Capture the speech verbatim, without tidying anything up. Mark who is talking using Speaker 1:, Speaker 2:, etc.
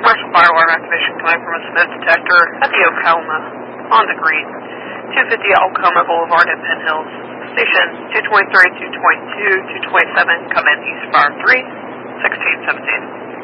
Speaker 1: commercial fire alarm activation coming from a smoke detector at the Oklahoma on the green. two fifty Oklahoma Boulevard in Penn Hills. Station two twenty-three, two twenty-two, two twenty-seven, come in east fire three, sixteen seventeen.